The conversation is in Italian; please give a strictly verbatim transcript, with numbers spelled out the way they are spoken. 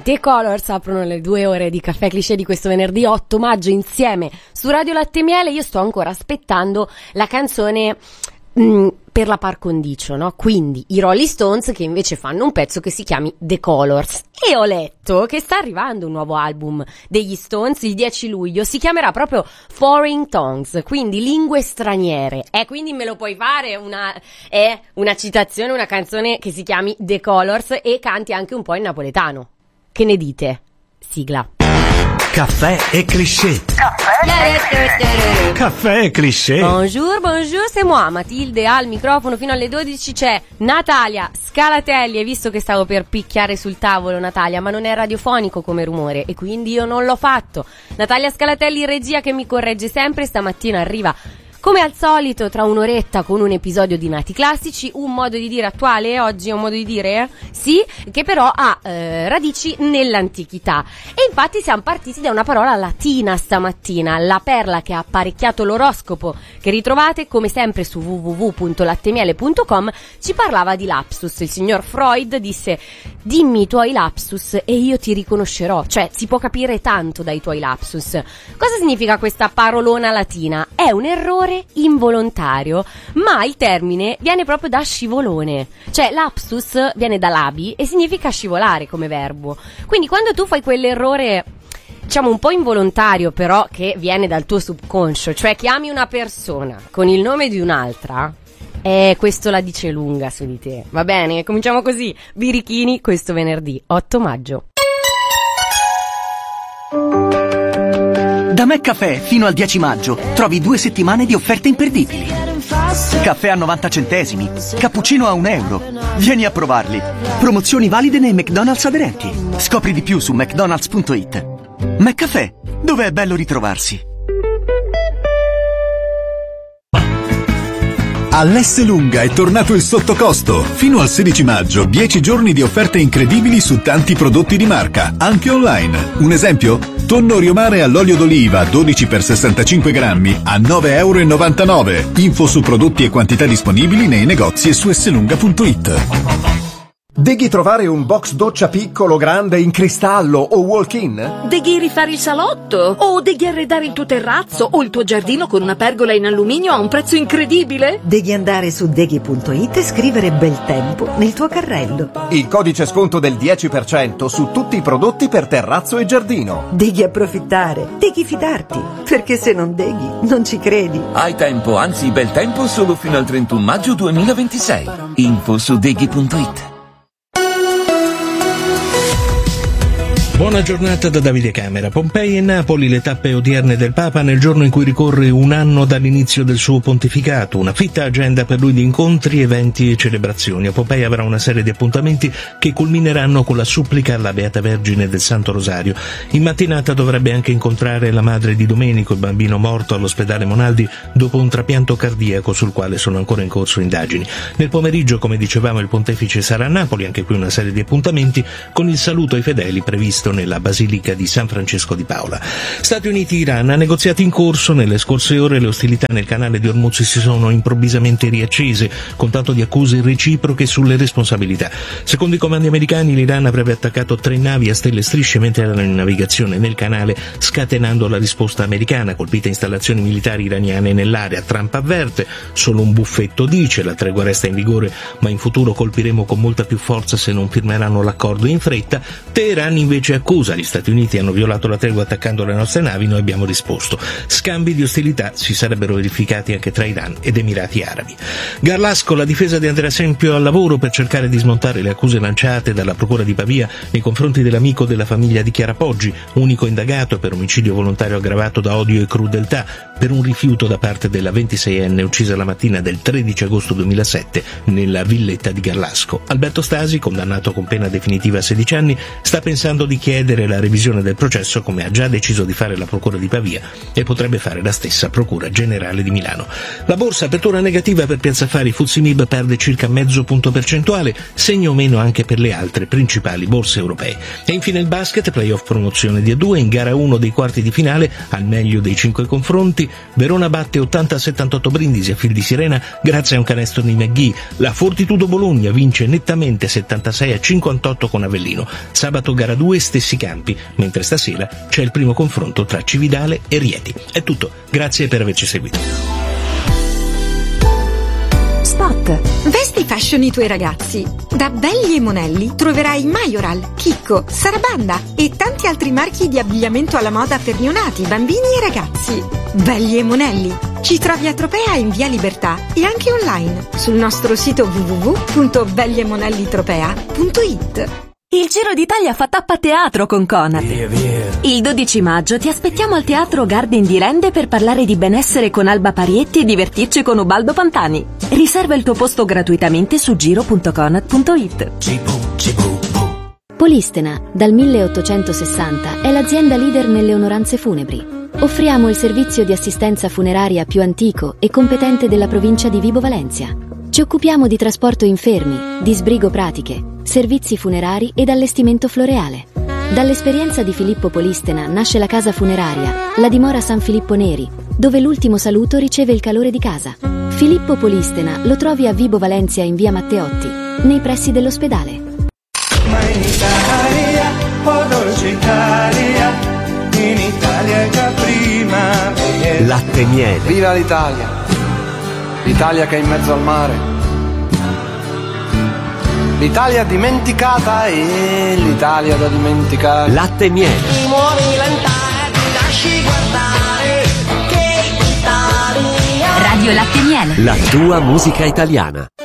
The Colors aprono le due ore di Caffè Cliché di questo venerdì otto maggio insieme su Radio Latte e Miele. Io sto ancora aspettando la canzone mh, per la par condicio, no? Quindi i Rolling Stones, che invece fanno un pezzo che si chiami The Colors. E ho letto che sta arrivando un nuovo album degli Stones il dieci luglio, si chiamerà proprio Foreign Tongues, quindi lingue straniere. E eh, quindi me lo puoi fare una, è una citazione, una canzone che si chiami The Colors e canti anche un po' in napoletano. Che ne dite? Sigla. Caffè e cliché. Caffè, Caffè e cliché. Bonjour, bonjour, c'est moi, Matilde al microfono fino alle dodici. C'è Natalia Scalatelli, e visto che stavo per picchiare sul tavolo Natalia, ma non è radiofonico come rumore e quindi io non l'ho fatto. Natalia Scalatelli in regia che mi corregge sempre, stamattina arriva come al solito tra un'oretta con un episodio di Nati Classici, un modo di dire attuale, oggi è un modo di dire, eh? Sì, che però ha eh, radici nell'antichità. E infatti siamo partiti da una parola latina stamattina, la perla che ha apparecchiato l'oroscopo, che ritrovate come sempre su w w w punto lattemiele punto com, ci parlava di lapsus. Il signor Freud disse: dimmi i tuoi lapsus e io ti riconoscerò, cioè si può capire tanto dai tuoi lapsus. Cosa significa questa parolona latina? È un errore involontario, ma il termine viene proprio da scivolone, cioè lapsus viene da labi e significa scivolare come verbo. Quindi quando tu fai quell'errore, diciamo un po' involontario, però che viene dal tuo subconscio, cioè chiami una persona con il nome di un'altra, e questo la dice lunga su di te. Va bene, cominciamo così. Birichini questo venerdì otto maggio. Da McCaffè fino al dieci maggio trovi due settimane di offerte imperdibili. Caffè a novanta centesimi, cappuccino a un euro. Vieni a provarli. Promozioni valide nei McDonald's aderenti. Scopri di più su mcdonalds punto it. McCaffè, dove è bello ritrovarsi. All'Esselunga è tornato il sottocosto. Fino al sedici maggio, dieci giorni di offerte incredibili su tanti prodotti di marca, anche online. Un esempio? Tonno Riomare all'olio d'oliva dodici per sessantacinque grammi a nove e novantanove euro. Info su prodotti e quantità disponibili nei negozi e su esselunga punto it. Deghi trovare un box doccia piccolo, grande, in cristallo o walk-in? Deghi rifare il salotto? O deghi arredare il tuo terrazzo o il tuo giardino con una pergola in alluminio a un prezzo incredibile? Devi andare su deghi punto it e scrivere bel tempo nel tuo carrello. Il codice sconto del dieci per cento su tutti i prodotti per terrazzo e giardino. Devi approfittare, devi fidarti, perché se non deghi non ci credi. Hai tempo, anzi bel tempo, solo fino al trentuno maggio duemilaventisei. Info su deghi punto it. Buona giornata da Davide Camera. Pompei e Napoli, le tappe odierne del Papa nel giorno in cui ricorre un anno dall'inizio del suo pontificato. Una fitta agenda per lui di incontri, eventi e celebrazioni. A Pompei avrà una serie di appuntamenti che culmineranno con la supplica alla Beata Vergine del Santo Rosario. In mattinata dovrebbe anche incontrare la madre di Domenico, il bambino morto all'ospedale Monaldi dopo un trapianto cardiaco sul quale sono ancora in corso indagini. Nel pomeriggio, come dicevamo, il pontefice sarà a Napoli, anche qui una serie di appuntamenti con il saluto ai fedeli previsto nella Basilica di San Francesco di Paola. Stati Uniti-Iran, negoziati in corso. Nelle scorse ore le ostilità nel canale di Hormuz si sono improvvisamente riaccese, con tanto di accuse reciproche sulle responsabilità. Secondo i comandi americani, l'Iran avrebbe attaccato tre navi a stelle e strisce mentre erano in navigazione nel canale, scatenando la risposta americana, colpite installazioni militari iraniane nell'area. Trump avverte: solo un buffetto, dice, la tregua resta in vigore, ma in futuro colpiremo con molta più forza se non firmeranno l'accordo in fretta. Teheran invece accusa: gli Stati Uniti hanno violato la tregua attaccando le nostre navi, noi abbiamo risposto. Scambi di ostilità si sarebbero verificati anche tra Iran ed Emirati Arabi. Garlasco, la difesa di Andrea Sempio al lavoro per cercare di smontare le accuse lanciate dalla Procura di Pavia nei confronti dell'amico della famiglia di Chiara Poggi, unico indagato per omicidio volontario aggravato da odio e crudeltà, per un rifiuto da parte della ventiseienne uccisa la mattina del tredici agosto duemilasette nella villetta di Garlasco. Alberto Stasi, condannato con pena definitiva a sedici anni, sta pensando di chiedere la revisione del processo, come ha già deciso di fare la Procura di Pavia e potrebbe fare la stessa Procura Generale di Milano. La borsa, apertura negativa per Piazza Affari, Fuzzi Mib perde circa mezzo punto percentuale, segno meno anche per le altre principali borse europee. E infine il basket, playoff promozione di A due, in gara uno dei quarti di finale, al meglio dei cinque confronti, Napoli, Verona batte ottanta a settantotto Brindisi a fil di sirena grazie a un canestro di McGhee. La Fortitudo Bologna vince nettamente settantasei a cinquantotto con Avellino. Sabato gara due, stessi campi, mentre stasera c'è il primo confronto tra Cividale e Rieti. È tutto, grazie per averci seguito. Spot. Vesti fashion i tuoi ragazzi. Da Belli e Monelli troverai Majoral, Chicco, Sarabanda e tanti altri marchi di abbigliamento alla moda per neonati, bambini e ragazzi. Belli e Monelli. Ci trovi a Tropea in via Libertà e anche online sul nostro sito w w w punto belli e monelli tropea punto i t. Il Giro d'Italia fa tappa teatro con Conad. Via, via. Il dodici maggio ti aspettiamo al Teatro Garden di Rende per parlare di benessere con Alba Parietti e divertirci con Ubaldo Pantani. Riserva il tuo posto gratuitamente su giro punto conad punto i t. Polistena, dal milleottocentosessanta, è l'azienda leader nelle onoranze funebri. Offriamo il servizio di assistenza funeraria più antico e competente della provincia di Vibo Valentia. Ci occupiamo di trasporto infermi, di sbrigo pratiche, servizi funerari ed allestimento floreale. Dall'esperienza di Filippo Polistena nasce la casa funeraria, la dimora San Filippo Neri, dove l'ultimo saluto riceve il calore di casa. Filippo Polistena lo trovi a Vibo Valentia in via Matteotti, nei pressi dell'ospedale. Ma in Italia, oh dolce Italia, in Italia è già primavera. Latte e miele. Viva l'Italia! L'Italia che è in mezzo al mare. L'Italia dimenticata e l'Italia da dimenticare. Latte e miele. Muovi l'antare, ti lasci guardare che Italia. Radio Latte e Miele. La tua musica italiana.